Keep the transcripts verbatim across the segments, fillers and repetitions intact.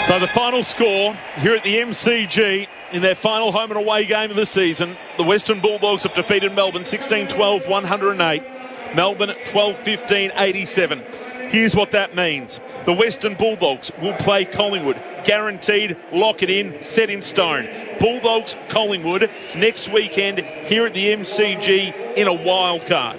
So the final score here at the M C G in their final home and away game of the season, the Western Bulldogs have defeated Melbourne sixteen twelve, one hundred eight. Melbourne twelve fifteen, eighty-seven. Here's what that means. The Western Bulldogs will play Collingwood. Guaranteed, lock it in, set in stone. Bulldogs, Collingwood, next weekend here at the M C G in a wild card.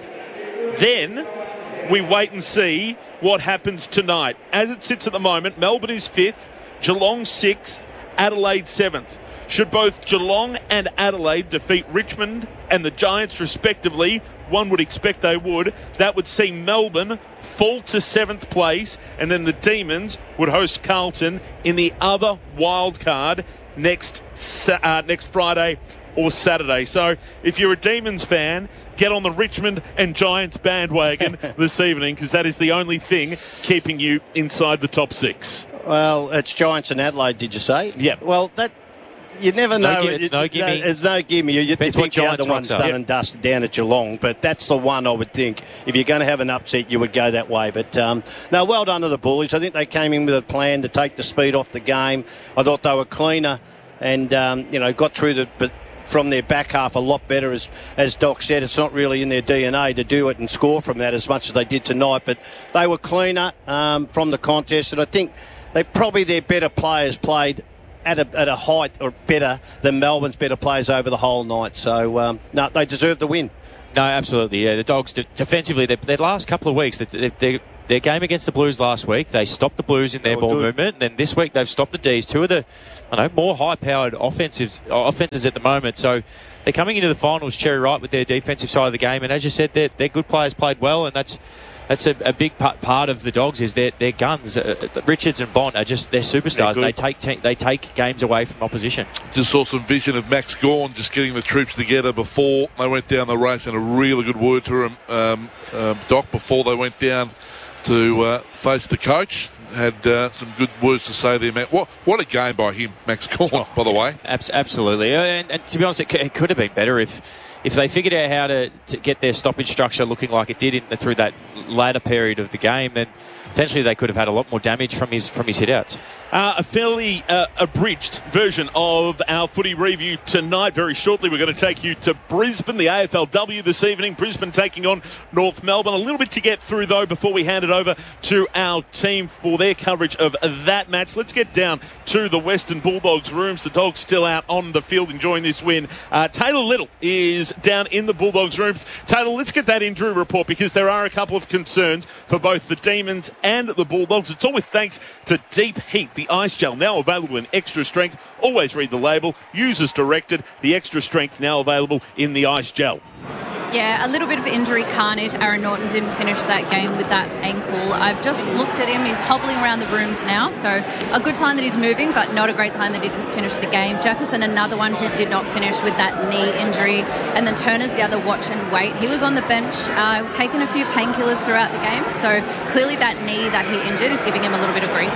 Then we wait and see what happens tonight. As it sits at the moment, Melbourne is fifth, Geelong sixth, Adelaide seventh. Should both Geelong and Adelaide defeat Richmond and the Giants respectively, one would expect they would, that would see Melbourne fall to seventh place, and then the Demons would host Carlton in the other wild card next uh, next Friday or Saturday. So if you're a Demons fan, get on the Richmond and Giants bandwagon this evening, because that is the only thing keeping you inside the top six. Well, it's Giants and Adelaide, did you say? Yeah. Well, that you never it's know. No, it's it, no gimme. It's no gimme. You, you think the other one's done yep. and dusted down at Geelong, but that's the one I would think. If you're going to have an upset, you would go that way. But, um, no, well done to the Bullies. I think they came in with a plan to take the speed off the game. I thought they were cleaner and, um, you know, got through the... But, from their back half a lot better. As as Doc said, it's not really in their D N A to do it and score from that as much as they did tonight, but they were cleaner um, from the contest, and I think they probably their better players played at a, at a height or better than Melbourne's better players over the whole night. So, um, no, they deserve the win. No, absolutely. Yeah, the Dogs de- defensively, their, their last couple of weeks, they, they, their game against the Blues last week, they stopped the Blues in their ball good. movement. And then this week they've stopped the D's. Two of the, I don't know, more high-powered offensives offenses at the moment. So they're coming into the finals cherry right with their defensive side of the game. And as you said, their, their good players played well, and that's that's a, a big part, part of the Dogs is their their guns. Uh, Richards and Bond are just they're superstars. They're they take te- they take games away from opposition. Just saw some vision of Max Gawn just getting the troops together before they went down the race, and a really good word to him, um, um, Doc, before they went down to uh, face the coach. Had uh, some good words to say there, Matt. What what a game by him, Max Gawn, oh, by the way. Absolutely. And, and to be honest, it, c- it could have been better if if they figured out how to, to get their stoppage structure looking like it did in the, through that latter period of the game. Then potentially they could have had a lot more damage from his from his hit-outs. Uh, a fairly uh, abridged version of our footy review tonight. Very shortly, we're going to take you to Brisbane, the A F L W this evening. Brisbane taking on North Melbourne. A little bit to get through, though, before we hand it over to our team for their coverage of that match. Let's get down to the Western Bulldogs rooms. The Dogs still out on the field enjoying this win. Uh, Taylor Little is down in the Bulldogs rooms. Taylor, let's get that injury report, because there are a couple of concerns for both the Demons and the Bulldogs. It's all with thanks to Deep Heat, the ice gel now available in extra strength. Always read the label. Use as directed. The extra strength now available in the ice gel. Yeah, a little bit of injury carnage. Aaron Norton didn't finish that game with that ankle. I've just looked at him. He's hobbling around the rooms now, so a good sign that he's moving, but not a great sign that he didn't finish the game. Jefferson, another one who did not finish with that knee injury, and then Turner's the other watch and wait. He was on the bench, uh, taking a few painkillers throughout the game, so clearly that knee that he injured is giving him a little bit of grief.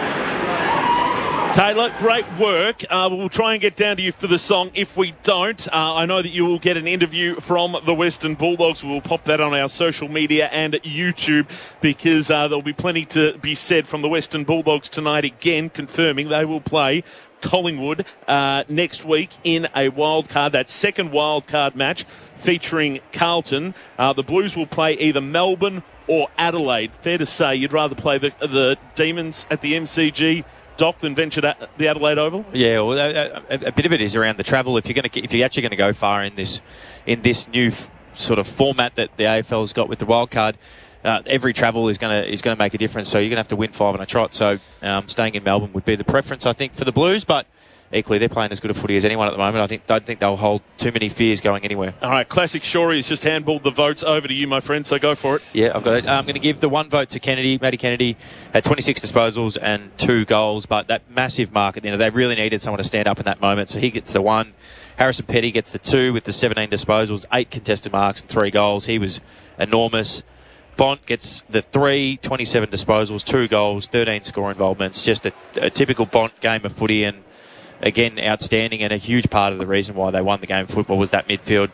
Taylor, great work. Uh, we'll try and get down to you for the song. If we don't, uh, I know that you will get an interview from the Western Bulldogs. We'll pop that on our social media and YouTube, because uh, there'll be plenty to be said from the Western Bulldogs tonight, again confirming they will play Collingwood uh, next week in a wild card, that second wild card match featuring Carlton. Uh, the Blues will play either Melbourne or Adelaide. Fair to say you'd rather play the, the Demons at the M C G, Doc, than venture at the Adelaide Oval? Yeah, well, a, a, a bit of it is around the travel. If you're going to, if you're actually going to go far in this, in this new f- sort of format that the A F L's got with the wild card, uh, every travel is going to is going to make a difference. So you're going to have to win five on a trot. So um, staying in Melbourne would be the preference, I think, for the Blues. But equally, they're playing as good a footy as anyone at the moment. I think don't think they'll hold too many fears going anywhere. All right, Classic Shorey has just handballed the votes over to you, my friend, so go for it. Yeah, I've got it. I'm going to give the one vote to Kennedy. Matty Kennedy had twenty-six disposals and two goals, but that massive mark at the end, they really needed someone to stand up in that moment, so he gets the one. Harrison Petty gets the two with the seventeen disposals, eight contested marks and three goals. He was enormous. Bont gets the three, twenty-seven disposals, two goals, thirteen score involvements. Just a, a typical Bont game of footy, and again, outstanding, and a huge part of the reason why they won the game of football was that midfield.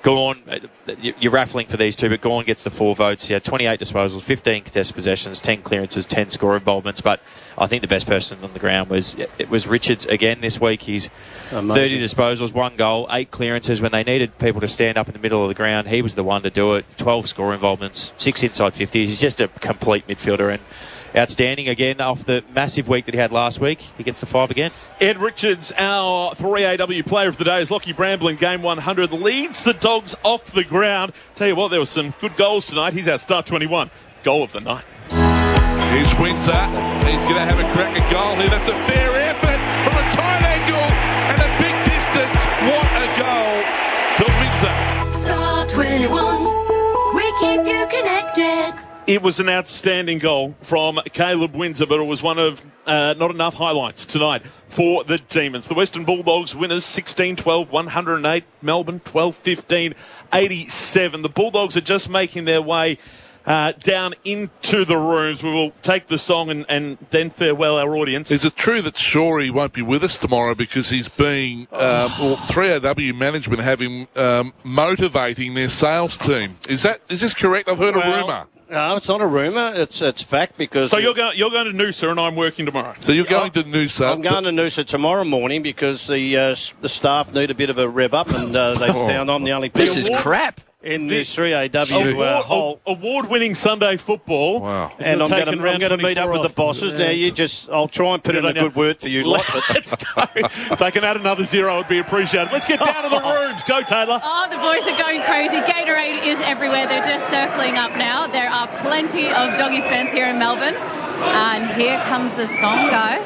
Gawn, you're raffling for these two, but Gawn gets the four votes. He had twenty-eight disposals, fifteen contested possessions, ten clearances, ten score involvements. But I think the best person on the ground was it was Richards again this week. He's Amazing. thirty disposals, one goal, eight clearances. When they needed people to stand up in the middle of the ground, he was the one to do it. twelve score involvements, six inside fifties. He's just a complete midfielder and outstanding again off the massive week that he had last week. He gets the five again. Ed Richards, our three A W player of the day, as Lockie Bramble in game one hundred leads the Dogs off the ground. Tell you what, there were some good goals tonight. He's our star twenty-one. Goal of the night. Here's Windsor. He's going to have a crack at goal here. That's a fair effort from a tight angle and a big distance. What a goal to Windsor. Star twenty-one, we keep you connected. It was an outstanding goal from Caleb Windsor, but it was one of uh, not enough highlights tonight for the Demons. The Western Bulldogs winners sixteen twelve, one hundred eight. Melbourne twelve fifteen, eighty-seven. The Bulldogs are just making their way uh, down into the rooms. We will take the song and, and then farewell our audience. Is it true that Shorey won't be with us tomorrow because he's being, um, well, three A W management have him um, motivating their sales team? Is that is this correct? I've heard Well, a rumour. No, it's not a rumour. It's it's fact because. So you're going you're going to Noosa and I'm working tomorrow. So you're going to Noosa. I'm going to Noosa tomorrow morning because the uh, the staff need a bit of a rev up and uh, they found I'm the only This person is crap. in this three A W uh, hole. Award winning Sunday football. Wow. And I'm Taken going to round I'm going to meet up with the twenty-four off. bosses. Now you just I'll try and put in a on you. good word for you lot. But Let's go. If they can add another zero, it'd be appreciated. Let's get down to the rooms. Go, Taylor. Oh, the boys are going crazy. Gatorade is everywhere. They're just circling up now. There are plenty of doggies fans here in Melbourne. And here comes the song, guys.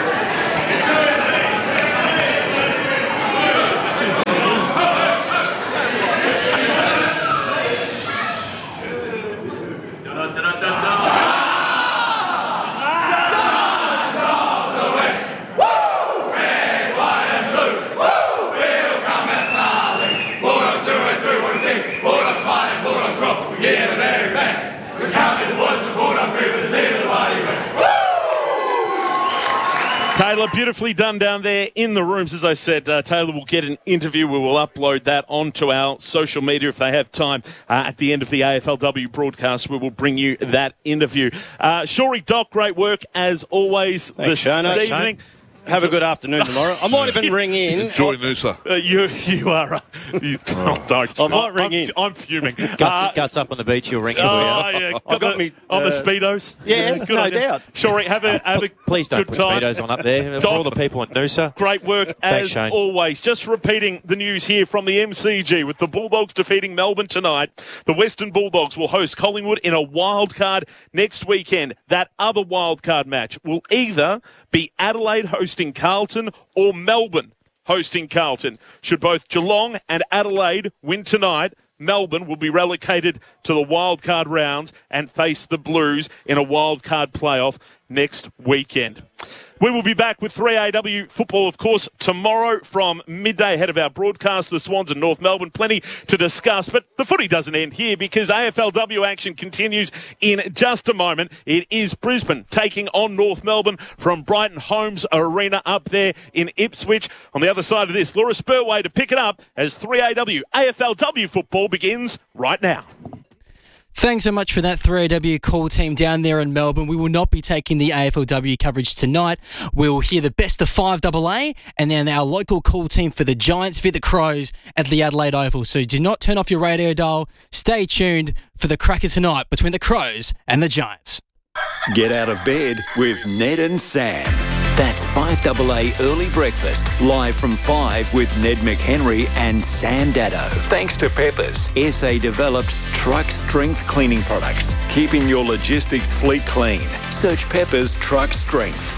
Taylor, beautifully done down there in the rooms. As I said, uh, Taylor will get an interview. We will upload that onto our social media if they have time. Uh, at the end of the A F L W broadcast, we will bring you that interview. Uh, Shorey, Doc, great work as always Thanks, this Shano. evening. have a good afternoon tomorrow. I might even ring in. Enjoy Noosa. Uh, you you are. Uh, you, oh, don't. I might I'm, ring I'm, in. I'm fuming. Guts, Uh, guts up on the beach, you'll ring you. Oh, yeah. I got the, me, on the uh, Speedos. yeah, Good no on you. doubt. Shorey, have a, have a Please don't good put time. Speedos on up there. For Doc- all the people in Noosa. Great work Thanks, as Shane. always. Just repeating the news here from the M C G with the Bulldogs defeating Melbourne tonight. The Western Bulldogs will host Collingwood in a wild card next weekend. That other wild card match will either be Adelaide hosting Carlton or Melbourne hosting Carlton. Should both Geelong and Adelaide win tonight, Melbourne will be relegated to the wild card rounds and face the Blues in a wild card playoff next weekend. We will be back with three A W football, of course, tomorrow from midday ahead of our broadcast. The Swans and North Melbourne, plenty to discuss. But the footy doesn't end here because A F L W action continues in just a moment. It is Brisbane taking on North Melbourne from Brighton Homes Arena up there in Ipswich. On the other side of this, Laura Spurway to pick it up as three A W A F L W football begins right now. Thanks so much for that three A W call team down there in Melbourne. We will not be taking the A F L W coverage tonight. We'll hear the best of five A A and then our local call team for the Giants v the Crows at the Adelaide Oval. So do not turn off your radio dial. Stay tuned for the cracker tonight between the Crows and the Giants. Get out of bed with Ned and Sam. That's five A A Early Breakfast, live from five with Ned McHenry and Sam Daddo. Thanks to Peppers, S A-developed truck strength cleaning products, keeping your logistics fleet clean. Search Peppers Truck Strength.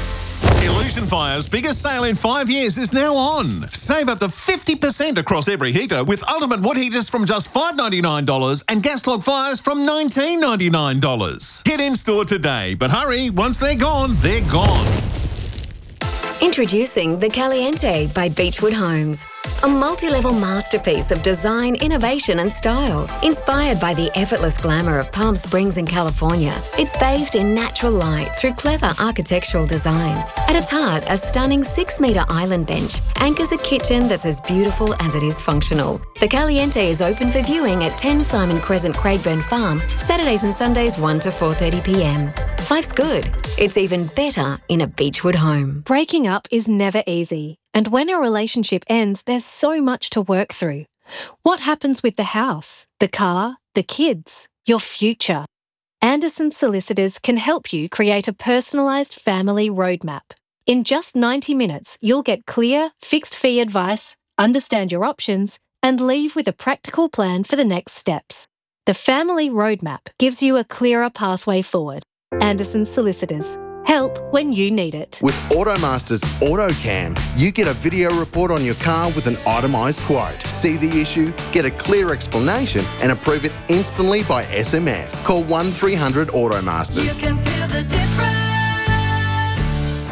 Illusion Fire's biggest sale in five years is now on. Save up to fifty percent across every heater with Ultimate Wood Heaters from just five dollars ninety-nine and Gas Log Fires from nineteen dollars ninety-nine. Get in store today, but hurry, once they're gone, they're gone. Introducing the Caliente by Beechwood Homes. A multi-level masterpiece of design, innovation and style. Inspired by the effortless glamour of Palm Springs in California, it's bathed in natural light through clever architectural design. At its heart, a stunning six-metre island bench anchors a kitchen that's as beautiful as it is functional. The Caliente is open for viewing at ten Simon Crescent, Craigburn Farm, Saturdays and Sundays one to four thirty p m. Life's good. It's even better in a Beechwood home. Breaking up is never easy. And when a relationship ends, there's so much to work through. What happens with the house, the car, the kids, your future? Anderson Solicitors can help you create a personalised family roadmap. In just ninety minutes, you'll get clear, fixed-fee advice, understand your options, and leave with a practical plan for the next steps. The Family Roadmap gives you a clearer pathway forward. Anderson Solicitors. Help when you need it. With Automaster's AutoCam, you get a video report on your car with an itemised quote. See the issue, get a clear explanation and approve it instantly by S M S. Call one three hundred Automasters. You can feel the difference.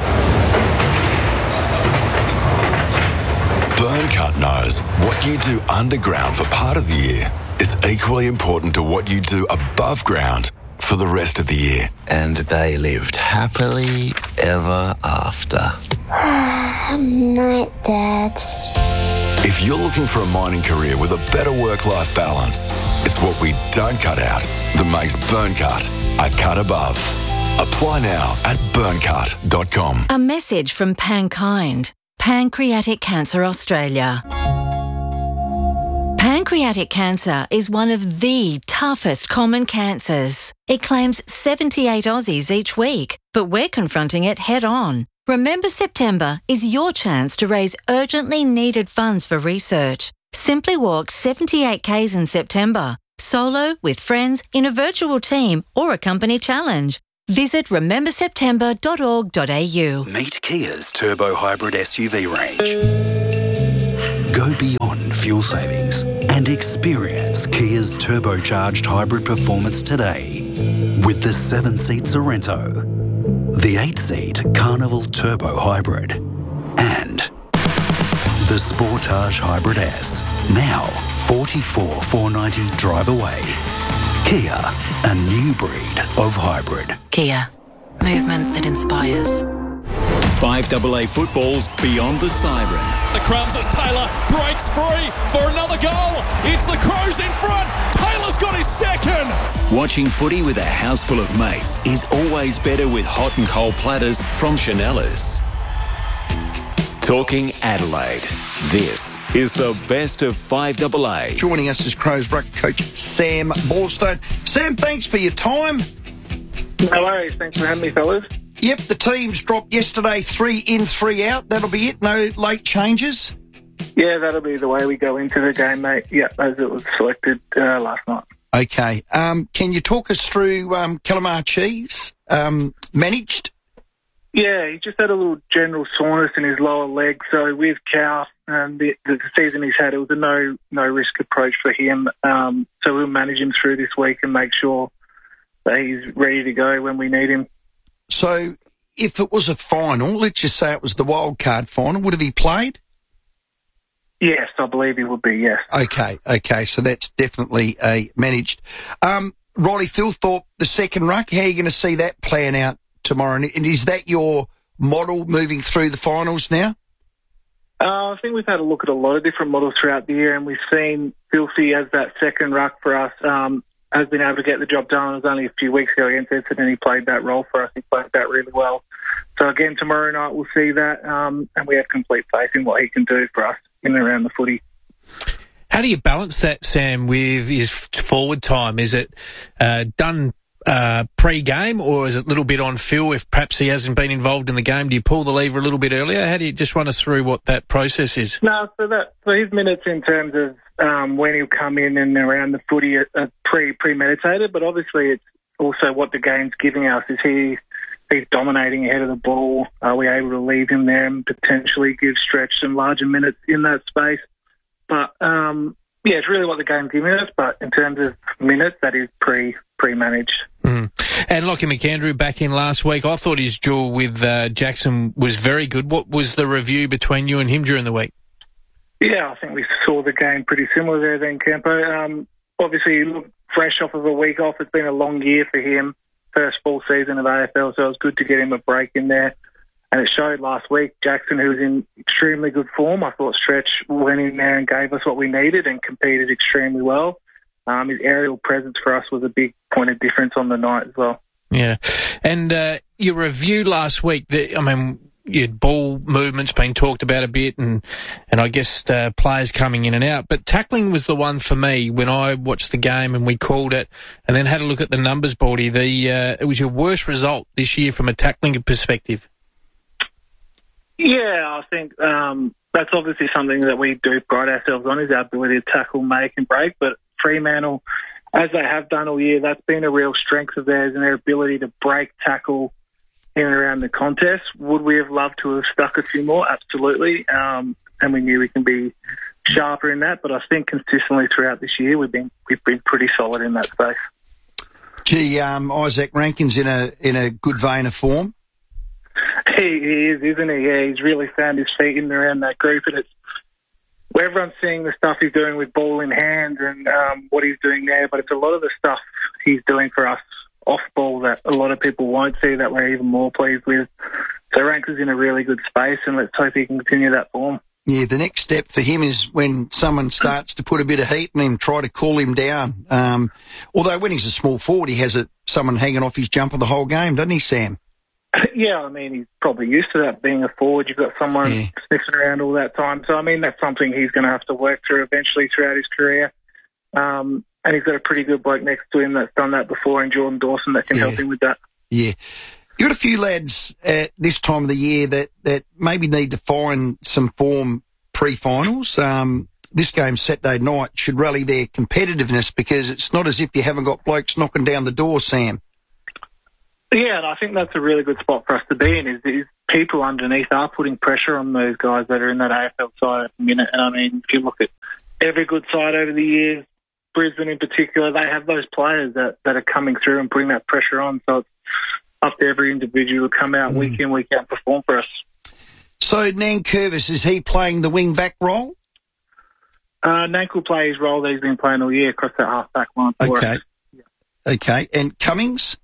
Burncut knows what you do underground for part of the year is equally important to what you do above ground for the rest of the year. And they lived happily ever after. Night, Dad. If you're looking for a mining career with a better work-life balance, it's what we don't cut out that makes Burncut a cut above. Apply now at burncut dot com. A message from Pankind, Pancreatic Cancer Australia. Pancreatic cancer is one of the toughest common cancers. It claims seventy-eight Aussies each week, but we're confronting it head on. Remember September is your chance to raise urgently needed funds for research. Simply walk seventy-eight kays in September, solo, with friends, in a virtual team or a company challenge. Visit remember september dot org dot a u. Meet Kia's Turbo Hybrid S U V range. Go beyond fuel savings and experience Kia's turbocharged hybrid performance today with the seven-seat Sorrento, the eight-seat Carnival Turbo Hybrid, and the Sportage Hybrid S. Now forty-four thousand four hundred ninety drive away. Kia, a new breed of hybrid. Kia, movement that inspires. five A A football's Beyond the Siren. The crumbs as Taylor breaks free for another goal. It's the Crows in front. Taylor's got his second. Watching footy with a house full of mates is always better with hot and cold platters from Chanellas. Talking Adelaide. This is the best of five A A. Joining us is Crows ruck coach Sam Ballstone. Sam, thanks for your time. No worries. Thanks for having me, fellas. Yep, the teams dropped yesterday, three in, three out. That'll be it. No late changes. Yeah, that'll be the way we go into the game, mate. Yeah, as it was selected uh, last night. Okay. Um, can you talk us through um, Calamar Cheese? Um, managed? Yeah, he just had a little general soreness in his lower leg. So with Cal, um, the, the season he's had, it was a no no risk approach for him. Um, so we'll manage him through this week and make sure that he's ready to go when we need him. So if it was a final, let's just say it was the wild card final, would have he played? Yes, I believe he would be, yes. Okay, okay, so that's definitely a managed. Um, Riley Thilthorpe, the second ruck, how are you going to see that playing out tomorrow? And is that your model moving through the finals now? Uh, I think we've had a look at a lot of different models throughout the year, and we've seen Filthy as that second ruck for us. Um, has been able to get the job done. It was only a few weeks ago against Essendon, and he played that role for us. He played that really well. So again, tomorrow night we'll see that, um, and we have complete faith in what he can do for us in and around the footy. How do you balance that, Sam, with his forward time? Is it uh, done uh, pre-game, or is it a little bit on Phil if perhaps he hasn't been involved in the game? Do you pull the lever a little bit earlier? How do you just run us through what that process is? No, so that for his minutes in terms of um, when he'll come in and around the footy are, are pre premeditated, but obviously it's also what the game's giving us. Is he he's dominating ahead of the ball? Are we able to leave him there and potentially give Stretch some larger minutes in that space? But um, yeah, it's really what the game's giving us. But in terms of minutes, that is pre pre managed. Mm. And Lockie McAndrew back in last week. I thought his duel with uh, Jackson was very good. What was the review between you and him during the week? Yeah, I think we saw the game pretty similar there then, Campo. Um, obviously, he looked fresh off of a week off. It's been a long year for him, first full season of A F L, so it was good to get him a break in there. And it showed last week. Jackson, who was in extremely good form, I thought Stretch went in there and gave us what we needed and competed extremely well. Um, his aerial presence for us was a big point of difference on the night as well. Yeah. And uh, your review last week, the, I mean, your ball movement's been talked about a bit and, and I guess uh, players coming in and out. But tackling was the one for me when I watched the game and we called it and then had a look at the numbers, Baldy. The, uh, it was your worst result this year from a tackling perspective. Yeah, I think um, that's obviously something that we do pride ourselves on is our ability to tackle, make and break. But Fremantle, as they have done all year, that's been a real strength of theirs and their ability to break, tackle in and around the contest. Would we have loved to have stuck a few more? Absolutely. Um, and we knew we can be sharper in that. But I think consistently throughout this year, we've been we've been pretty solid in that space. Gee, um, Isaac Rankin's in a in a good vein of form. He, he is, isn't he? Yeah, he's really found his feet in and around that group, and it's where everyone's seeing the stuff he's doing with ball in hand and um, what he's doing there, but it's a lot of the stuff he's doing for us off ball that a lot of people won't see that we're even more pleased with. So Ranks is in a really good space, and let's hope he can continue that form. Yeah, the next step for him is when someone starts to put a bit of heat on him, try to cool him down. Um, although when he's a small forward, he has a, someone hanging off his jumper the whole game, doesn't he, Sam? Yeah, I mean, he's probably used to that being a forward. You've got someone yeah. sniffing around all that time. So, I mean, that's something he's going to have to work through eventually throughout his career. Um, and he's got a pretty good bloke next to him that's done that before, in Jordan Dawson, that can yeah. help him with that. Yeah. You've got a few lads at this time of the year that, that maybe need to find some form pre-finals. Um, this game, Saturday night, should rally their competitiveness because it's not as if you haven't got blokes knocking down the door, Sam. Yeah, and I think that's a really good spot for us to be in, is, is people underneath are putting pressure on those guys that are in that A F L side at the minute. And, I mean, if you look at every good side over the years, Brisbane in particular, they have those players that, that are coming through and putting that pressure on. So it's up to every individual to come out mm. week in, week out and perform for us. So Nankervis, is he playing the wing-back role? Uh, Nank will play his role that he's been playing all year across that half-back line for Okay. us. Yeah. Okay. And Cummings?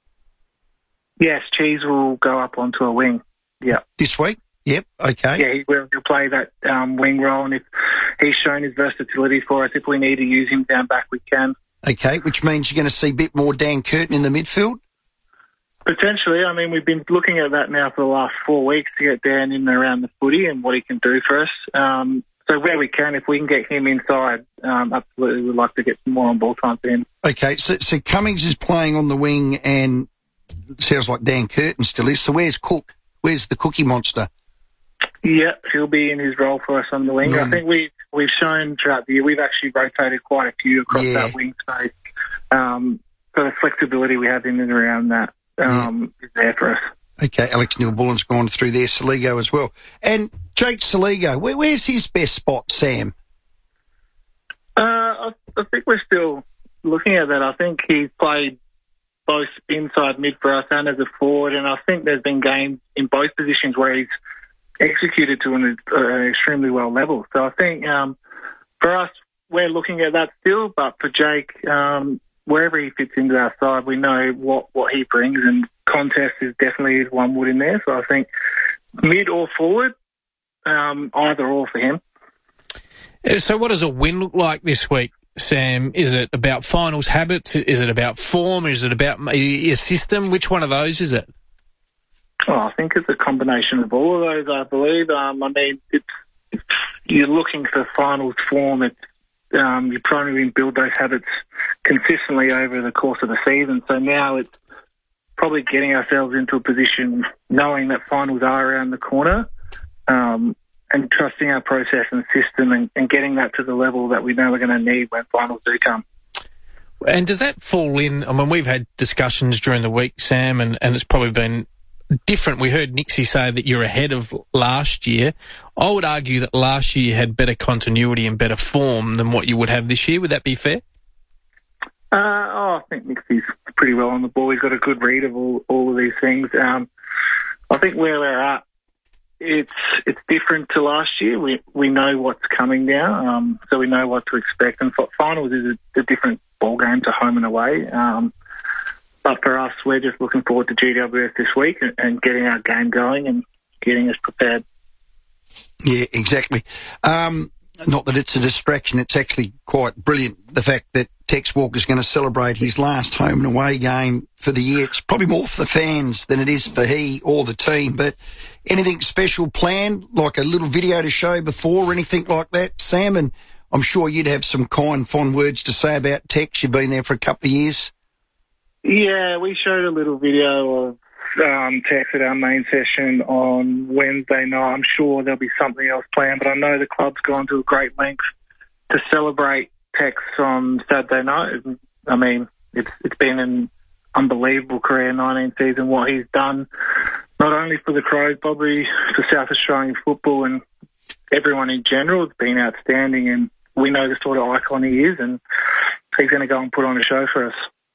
Yes, Cheese will go up onto a wing. Yeah. This week? Yep. Okay. Yeah, he will. He'll play that um, wing role, and if he's shown his versatility for us, if we need to use him down back, we can. Okay, which means you're going to see a bit more Dan Curtin in the midfield? Potentially. I mean, we've been looking at that now for the last four weeks to get Dan in and around the footy and what he can do for us. Um, so where we can, if we can get him inside, um, absolutely we'd like to get some more on ball time for him. Okay, so, so Cummings is playing on the wing and it sounds like Dan Curtin still is. So where's Cook? Where's the Cookie Monster? Yeah, he'll be in his role for us on the wing. Mm. I think we, we've shown throughout the year, we've actually rotated quite a few across yeah. that wing space. Um, so the flexibility we have in and around that um, yeah. is there for us. Okay, Alex Neil-Bullen's gone through there, Saligo as well. And Jake Saligo, where, where's his best spot, Sam? Uh, I, I think we're still looking at that. I think he's played both inside mid for us and as a forward, and I think there's been games in both positions where he's executed to an uh, extremely well level. So I think um, for us, we're looking at that still, but for Jake, um, wherever he fits into our side, we know what, what he brings, and contest is definitely one wood in there. So I think mid or forward, um, either or for him. So what does a win look like this week, Sam? Is it about finals habits? Is it about form? Is it about your system? Which one of those is it? Oh, I think it's a combination of all of those, I believe. Um, I mean, it's, it's, you're looking for finals form. It's, um, you're trying to build those habits consistently over the course of the season. So now it's probably getting ourselves into a position knowing that finals are around the corner, um, and trusting our process and system and, and getting that to the level that we know we're going to need when finals do come. And does that fall in? I mean, we've had discussions during the week, Sam, and, and it's probably been different. We heard Nixie say that you're ahead of last year. I would argue that last year you had better continuity and better form than what you would have this year. Would that be fair? Uh, oh, I think Nixie's pretty well on the ball. He's got a good read of all, all of these things. Um, I think where we're at it's it's different to last year. We we know what's coming now, um, so we know what to expect. And finals is a, a different ball game to home and away. Um, but for us, we're just looking forward to G W S this week and, and getting our game going and getting us prepared. Yeah, exactly. Um, not that it's a distraction, it's actually quite brilliant, the fact that Tex Walker's going to celebrate his last home and away game for the year. It's probably more for the fans than it is for he or the team, but anything special planned, like a little video to show before or anything like that, Sam? And I'm sure you'd have some kind, fond words to say about Tex. You've been there for a couple of years. Yeah, we showed a little video of um, Tex at our main session on Wednesday night. I'm sure there'll be something else planned, but I know the club's gone to a great length to celebrate Tex on Saturday night. I mean, it's it's been an unbelievable career, nineteen season, what he's done, not only for the Crows, probably for South Australian football and everyone in general. It's been outstanding, and we know the sort of icon he is, and he's going to go and put on a show for us.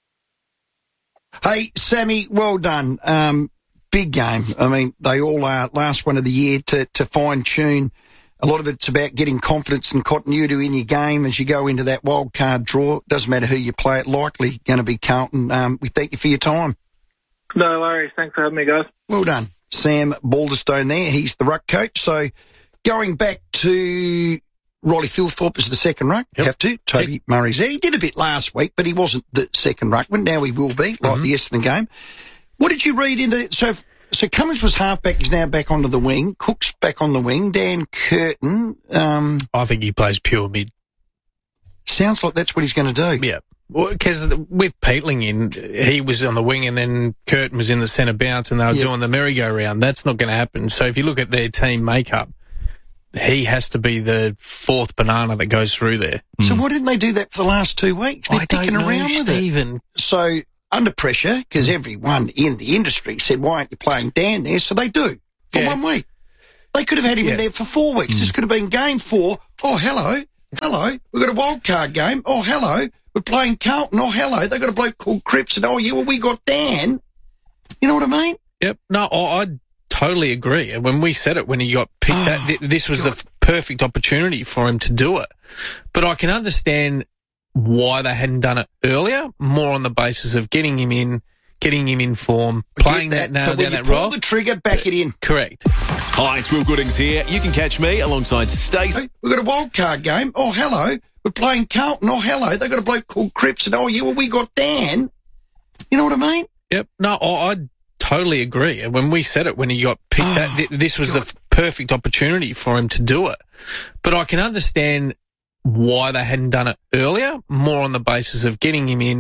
Hey, Sammy, well done. Um, big game. I mean, they all are. Last one of the year to, to fine-tune. A lot of it's about getting confidence and continuity in your game as you go into that wild card draw. Doesn't matter who you play it, likely going to be Carlton. Um, we thank you for your time. No worries. Thanks for having me, guys. Well done. Sam Balderstone there. He's the ruck coach. So going back to Riley Philthorpe as the second ruck. Yep. Have to. Toby Murray's there. He did a bit last week, but he wasn't the second ruckman. Now he will be, like mm-hmm. the Essendon game. What did you read into it? So, so Cummins was halfback. He's now back onto the wing. Cook's back on the wing. Dan Curtin. Um, I think he plays pure mid. Sounds like that's what he's going to do. Yeah. Because well, with Peatling in, he was on the wing and then Curtin was in the centre bounce and they were yep. doing the merry-go-round. That's not going to happen. So if you look at their team makeup, he has to be the fourth banana that goes through there. So mm. why didn't they do that for the last two weeks? They're I dicking don't know, around with Stephen. it. So under pressure, because mm. everyone in the industry said, why aren't you playing Dan there? So they do for yeah. one week. They could have had him yeah. in there for four weeks. Mm. This could have been game four. Oh, hello. Hello. We've got a wild card game. Oh, hello. We're playing Carlton. Oh, hello. They've got a bloke called Cripps. And, oh, yeah, well, we got Dan. You know what I mean? Yep. No, I, I totally agree. And when we said it, when he got picked, oh, that, this was God. the perfect opportunity for him to do it. But I can understand why they hadn't done it earlier, more on the basis of getting him in, getting him in form, playing that, that nail down that role. Pull the trigger, back it in. Correct. Hi, it's Will Goodings here. You can catch me alongside Stacey. We've got a wild card game. Oh, hello. We're playing Carlton. Oh, hello. They've got a bloke called Cripps. And, oh, yeah, well, we got Dan. You know what I mean? Yep. No, I, I totally agree. And when we said it, when he got picked, oh, that, this was God. the perfect opportunity for him to do it. But I can understand why they hadn't done it earlier, more on the basis of getting him in,